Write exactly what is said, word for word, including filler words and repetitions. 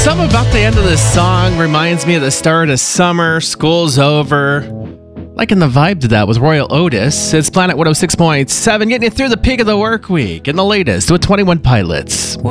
Something about the end of this song reminds me of the start of summer, school's over. Liking the vibe to that was Royal Otis. It's Planet one oh six point seven, getting you through the peak of the work week and the latest with twenty-one Pilots.